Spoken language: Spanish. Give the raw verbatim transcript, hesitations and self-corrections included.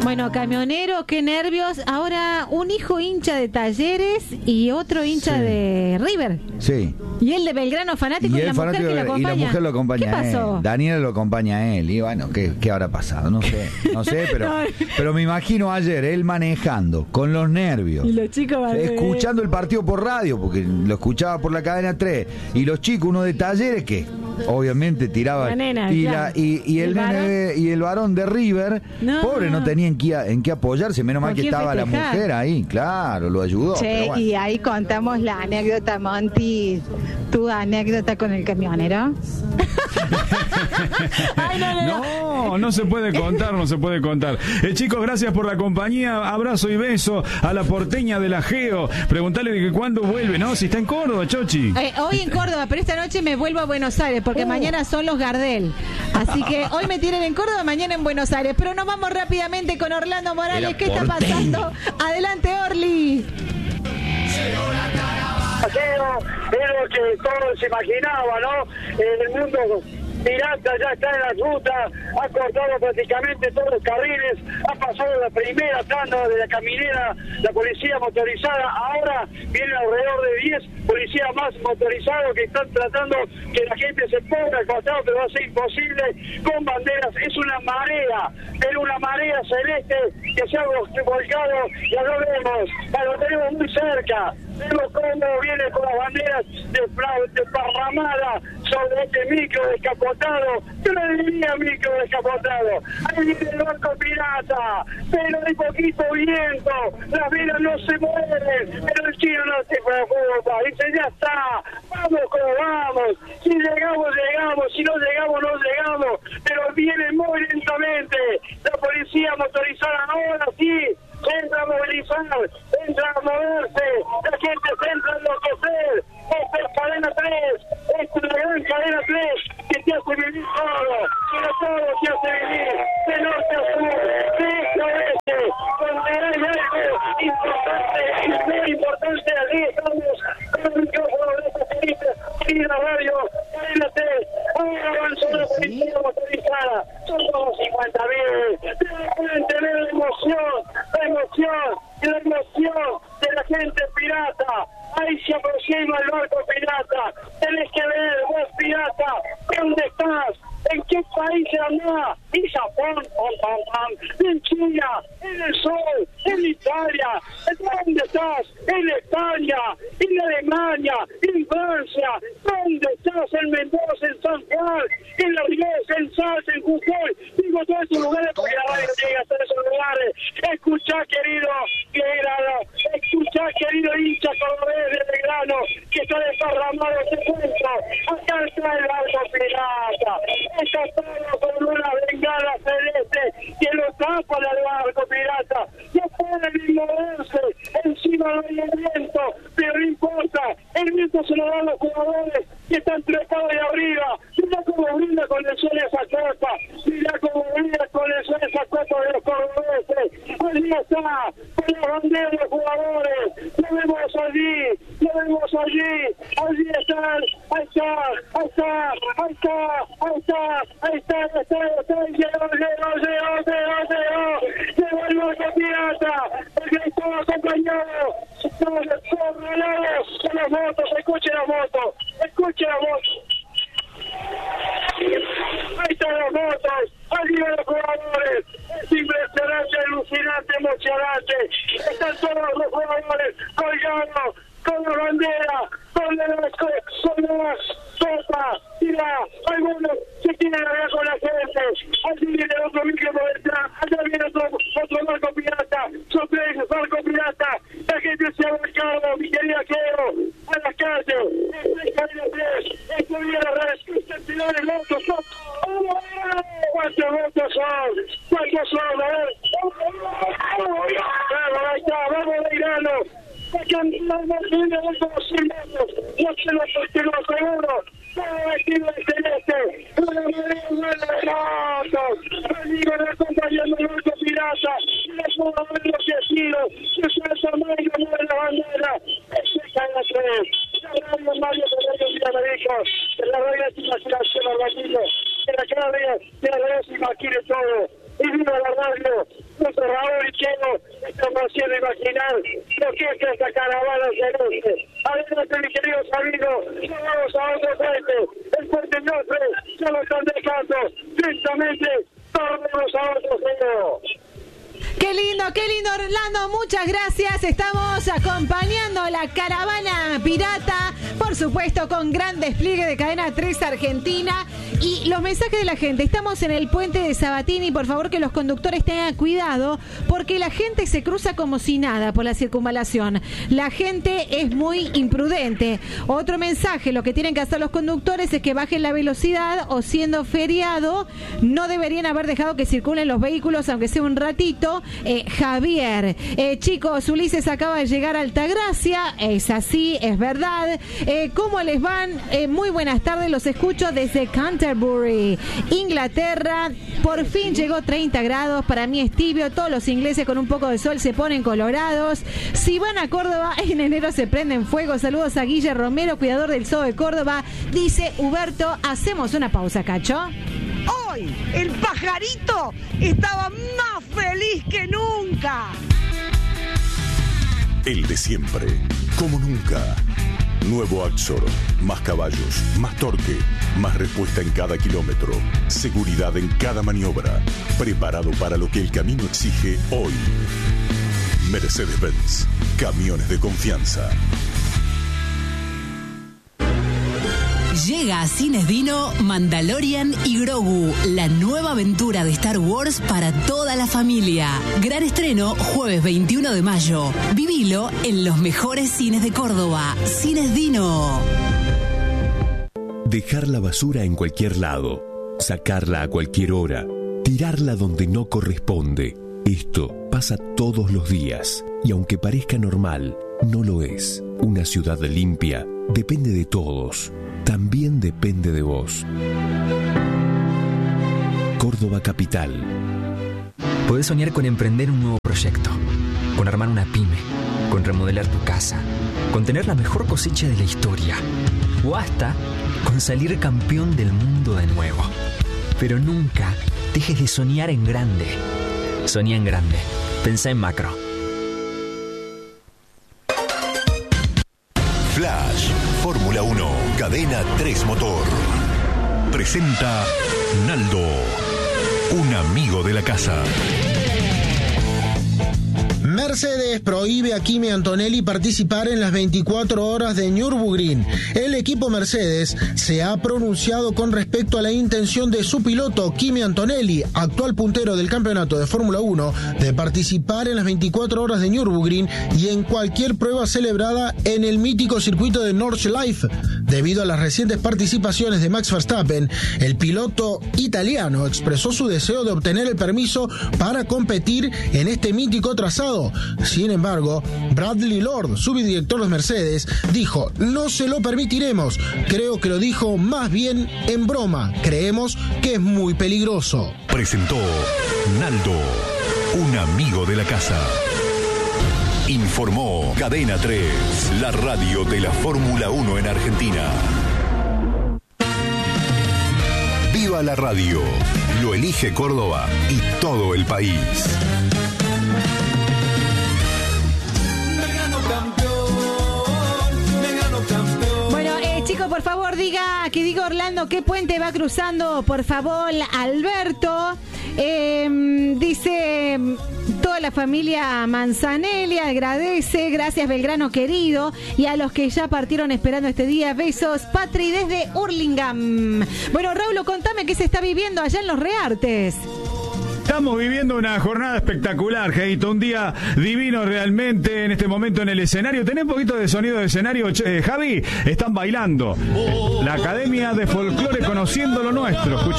Bueno, camionero, qué nervios. Ahora un hijo hincha de Talleres y otro hincha Sí. de River. Sí. Y el de Belgrano fanático y, Y, la el mujer fanático, que lo y acompaña. la mujer lo acompaña ¿Qué a él. pasó? Daniela lo acompaña a él. Y bueno, ¿qué, qué habrá pasado? No sé, no sé, pero, No. pero me imagino ayer él manejando, con los nervios, Y los chicos van a ver. escuchando el partido por radio, porque lo escuchaba por la cadena tres. Y los chicos, uno de Talleres, que obviamente tiraba. La nena, y, claro. la, y, y el, ¿El nene varón? de- y el varón de River, No. pobre, no tenía en qué, en qué apoyarse. Menos mal ¿Con que quién estaba la festejar? mujer ahí, claro, lo ayudó. Che, pero bueno. y ahí contamos la anécdota, Monty, tu anécdota con el camionero. Ay, no, no, no. No, no se puede contar, no se puede contar. Eh, chicos, gracias por la compañía. Abrazo y beso a la porteña de la Geo. Preguntale de que cuándo vuelve, ¿no? Si está en Córdoba, Chochi. Eh, hoy en Córdoba, pero esta noche me vuelvo a Buenos Aires porque mañana son los Gardel. Así que hoy me tienen en Córdoba, mañana en Buenos Aires. Pero nos vamos rápidamente con Orlando Morales. Era ¿Qué está porteño. pasando? Adelante, Orly. Paseo, es lo que todos se imaginaba, ¿no? El mundo pirata ya está en la ruta, ha cortado prácticamente todos los carriles, ha pasado la primera tanda de la caminera, la policía motorizada, ahora viene alrededor de diez policías más motorizados que están tratando que la gente se ponga al costado, pero va a ser imposible con banderas, es una marea, pero una marea celeste que se ha volcado, ya lo vemos, ya lo tenemos muy cerca. Vemos cómo viene con las banderas desparramadas sobre este micro descapotado. Yo no diría micro descapotado. Ahí viene el barco pirata, pero hay poquito viento. Las velas no se mueven, pero el chino no se preocupa. Dice, ya está, vamos como vamos. Si llegamos, llegamos. Si no llegamos, no llegamos. Pero viene muy lentamente. La policía motorizada ahora sí. Entra a movilizar, entra a moverse, la gente se entra a enloquecer. Esta es cadena tres, esta es la gran cadena tres que te hace vivir todo, pero todo te hace vivir, de norte a sur, de este a oeste, donde hay algo importante, muy importante, allí estamos con el micrófono de esta querida, querida radio, cadena tres, ahora avanzó la policía motorizada, son como cincuenta mil, pueden tener la emoción, la emoción, la emoción de la gente pirata. Ahí se aproxima el barco pirata. Tenés que ver, vos pirata, ¿dónde estás? ¿En qué país andás? En Japón, pam, pam, pam. En China, en el sol, en Italia. ¿Dónde estás? En España, en Alemania, en Francia. ¿Dónde estás? En Mendoza, en San Juan, en La Rioja, en Salta, en Jujuy. Digo todos esos lugares porque la radio llega hasta esos lugares. Escuchá, querido, querido, escuchá, querido hincha cordobés de Belgrano, que está desparramado este cuento. Acá está el barco pirata. Está todo con una bengala celeste que lo tapa al barco pirata. No puede ni moverse. Encima no hay el viento, pero no importa. El viento se lo dan los jugadores que están trepados de arriba. Mira cómo brinda con el sol esa copa. Mira cómo brinda con el sol esa copa de los cordobeses. Allí está, con la bandera de los jugadores. Lo vemos allí, lo vemos allí. Allí están, ahí está, ahí está, ahí está, ahí está, ahí está, ahí está, ahí está. Llegó, llegó, llegó, llegó, llegó. Llegó el barco pirata, porque estaba acompañado. Estamos rodeados con las motos, escuchen las motos, escuchen las motos. Ahí están las motos, allí van los jugadores. Es impresionante, alucinante, emocionante. Están todos los jugadores colgando con la bandera, con las con las copas. Mira, algunos se quieren hablar con la gente. Allí viene otro micro por detrás, allá viene otro, otro barco pirata, son tres barcos pirata. La gente se ha volcado, mi querida Quero, a las calles. Esto viene a las redes, motos son. ¿Cuántos votos son? ¿Cuántos son? A ver. Vamos, ahí está, vamos Belgrano. Yo se lo, te lo aseguro. Todo vestido de celeste. Una manera buena de motos. Amigo, no acompañando el barco pirata. No puedo ver los vestidos. Yo soy el tamaño de la bandera. Ese es la tres. La radio Mario Ferreiro Villamedico. La radio es imaginación, Arbaquillo. Que la cara de la radio se imagine todo. Y viva la radio. tanto Raúl y Chelo estamos haciendo imaginar lo que es que esta caravana se luce. Adelante, mi querido Sabino, vamos a otro puente, el puente Norte, ya lo están dejando, lentamente, vamos a otro puente. Qué lindo, qué lindo, Orlando, muchas gracias. Estamos acompañando la caravana pirata, por supuesto, con gran despliegue de Cadena tres Argentina. Y los mensajes de la gente: estamos en el puente de Sabatini, por favor que los conductores tengan cuidado, porque la gente se cruza como si nada por la circunvalación. La gente es muy imprudente. Otro mensaje: lo que tienen que hacer los conductores es que bajen la velocidad, o siendo feriado, no deberían haber dejado que circulen los vehículos, aunque sea un ratito. Eh, Javier, eh, chicos, Ulises acaba de llegar a Altagracia, es así, es verdad. Eh, ¿Cómo les van? Eh, muy buenas tardes, los escucho desde Canterbury, Inglaterra. Por fin llegó treinta grados, para mí es tibio, todos los ingleses con un poco de sol se ponen colorados. Si van a Córdoba, en enero se prenden fuego. Saludos a Guille Romero, cuidador del Zoo de Córdoba. Dice Huberto, hacemos una pausa, Cacho. Hoy el pajarito estaba más feliz que nunca. El de siempre, como nunca. Nuevo Axor, más caballos, más torque, más respuesta en cada kilómetro, seguridad en cada maniobra, preparado para lo que el camino exige hoy. Mercedes-Benz, camiones de confianza. Llega a Cines Dino Mandalorian y Grogu, la nueva aventura de Star Wars para toda la familia. Gran estreno jueves veintiuno de mayo. Vivilo en los mejores cines de Córdoba. Cines Dino. Dejar la basura en cualquier lado, sacarla a cualquier hora, tirarla donde no corresponde. Esto pasa todos los días y aunque parezca normal, no lo es. Una ciudad limpia depende de todos. También depende de vos. Córdoba Capital. Podés soñar con emprender un nuevo proyecto, con armar una pyme, con remodelar tu casa, con tener la mejor cosecha de la historia, o hasta con salir campeón del mundo de nuevo. Pero nunca dejes de soñar en grande. Soñá en grande. Pensá en macro. Flash, Fórmula uno, Cadena tres Motor. Presenta Naldo, un amigo de la casa. Mercedes prohíbe a Kimi Antonelli participar en las veinticuatro horas de Nürburgring. El equipo Mercedes se ha pronunciado con respecto a la intención de su piloto Kimi Antonelli, actual puntero del campeonato de Fórmula uno, de participar en las veinticuatro horas de Nürburgring y en cualquier prueba celebrada en el mítico circuito de Nordschleife. Debido a las recientes participaciones de Max Verstappen, el piloto italiano expresó su deseo de obtener el permiso para competir en este mítico trazado. Sin embargo, Bradley Lord, subdirector de Mercedes, dijo: no se lo permitiremos. Creo que lo dijo más bien en broma. Creemos que es muy peligroso. Presentó Naldo, un amigo de la casa. Informó Cadena tres, la radio de la Fórmula uno en Argentina. Viva la radio, lo elige Córdoba y todo el país. Bueno, eh, chicos, por favor, diga, que diga Orlando qué puente va cruzando, por favor, Alberto. Eh, dice, toda la familia Manzanelli agradece, gracias Belgrano querido, y a los que ya partieron esperando este día, besos, Patri desde Hurlingham. Bueno, Raúl, contame qué se está viviendo allá en Los Reartes. Estamos viviendo una jornada espectacular, Jaito, un día divino realmente en este momento en el escenario. ¿Tenés un poquito de sonido de escenario, eh, Javi? Están bailando. La Academia de Folclore Conociendo lo Nuestro. Escucha.